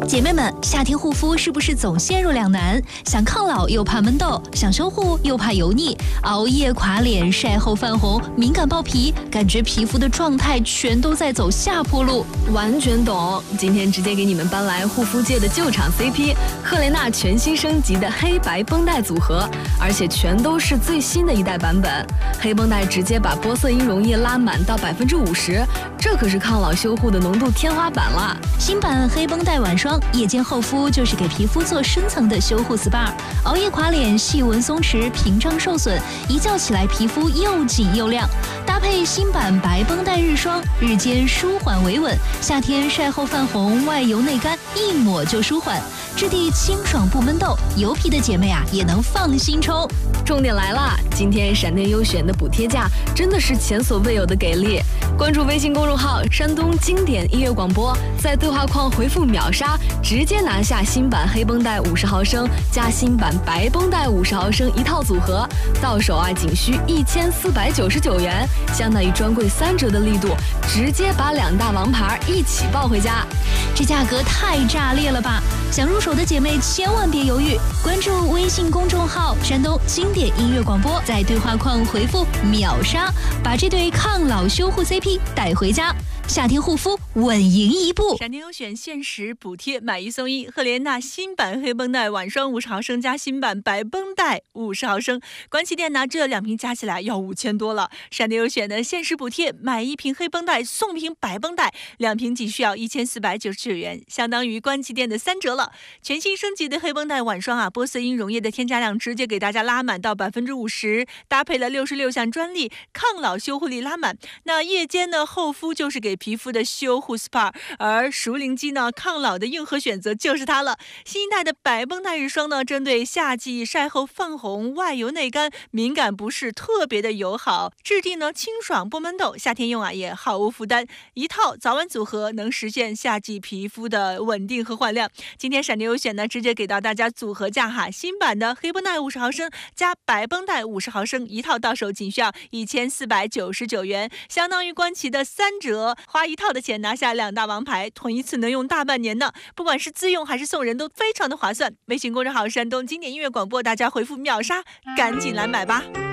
姐妹们，夏天护肤是不是总陷入两难？想抗老又怕闷痘，想修护又怕油腻，熬夜垮脸，晒后泛红，敏感爆皮，感觉皮肤的状态全都在走下坡路。 完全懂，今天直接给你们搬来护肤界的救场 CP 赫莲娜全新升级的黑白绷带组合，而且全都是最新的一代版本。黑绷带直接把玻色因溶液拉满到50%，这可是抗老修护的浓度天花板了。 新版黑绷带晚霜，夜间厚敷就是给皮肤做深层的修护 SPA， 熬夜垮脸，细纹松弛，屏障受损，一觉起来皮肤又紧又亮。搭配新版白绷带日霜，日间舒缓维稳，夏天晒后泛红，外油内干，一抹就舒缓，质地清爽不闷痘，油皮的姐妹啊也能放心冲。 重点来了，今天闪电优选的补贴价真的是前所未有的给力！关注微信公众号山东经典音乐广播，在对话框回复秒杀，直接拿下新版黑绷带50毫升加新版白绷带50毫升一套组合，到手啊仅需1499元，相当于专柜3折的力度，直接把2大王牌一起抱回家。 这价格太炸裂了吧！想入手的姐妹千万别犹豫，关注微信公众号山东经典音乐广播，在对话框回复秒杀，把这对抗老修护 CP 带回家。夏天护肤稳赢一步。 闪电优选限时补贴买1送1，赫莲娜新版黑绷带晚霜50毫升加新版白绷带50毫升，官旗店拿这2瓶加起来要5000多了。闪电优选的限时补贴，买1瓶黑绷带送1瓶白绷带，2瓶仅需要1499元，相当于官旗店的3折了。全新升级的黑绷带晚霜啊，玻色因溶液的添加量直接给大家拉满到50%，搭配了66项专利，抗老修护力拉满。那夜间呢，厚敷就是给皮肤的修护 SPA， 而熟龄肌呢，抗老的硬核选择就是它了。新一代的白绷带日霜呢，针对夏季晒后泛红、外油内干、敏感不适特别的友好，质地呢清爽不闷痘，夏天用啊也毫无负担。一套早晚组合能实现夏季皮肤的稳定和焕亮。今天闪电优选呢，直接给到大家组合价哈，新版的黑绷带50毫升加白绷带50毫升一套，到手仅需要1499元，相当于官旗的3折。花一套的钱拿下2大王牌，囤一次能用大半年呢，不管是自用还是送人都非常的划算。微信公众号山东经典音乐广播，大家回复秒杀，赶紧来买吧。